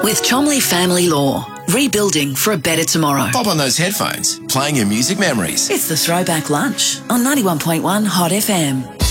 With Chomley Family Law. Rebuilding for a better tomorrow. Pop on those headphones, playing your music memories. It's the Throwback Lunch on 91.1 Hot FM.